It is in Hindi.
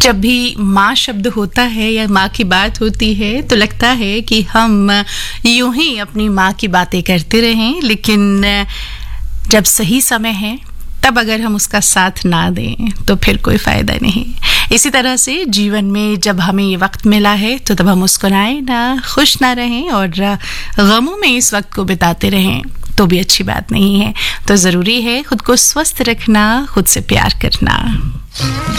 जब भी माँ शब्द होता है या माँ की बात होती है तो लगता है कि हम यूं ही अपनी माँ की बातें करते रहें, लेकिन जब सही समय है तब अगर हम उसका साथ ना दें तो फिर कोई फ़ायदा नहीं। इसी तरह से जीवन में जब हमें ये वक्त मिला है तो तब हम मुस्कुराएं ना, खुश ना रहें और गमों में इस वक्त को बिताते रहें तो भी अच्छी बात नहीं है। तो ज़रूरी है खुद को स्वस्थ रखना, खुद से प्यार करना।